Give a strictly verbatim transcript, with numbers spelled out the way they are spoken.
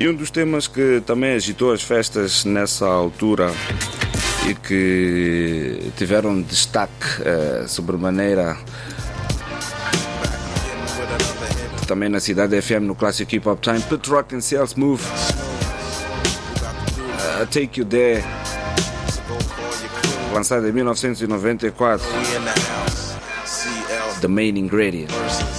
E um dos temas que também agitou as festas nessa altura e que tiveram destaque uh, sobremaneira também na Cidade F M, no clássico Hip Hop Time, Put Rock and Sales Move, uh, Take You There, lançado em mil novecentos e noventa e quatro, The Main Ingredient.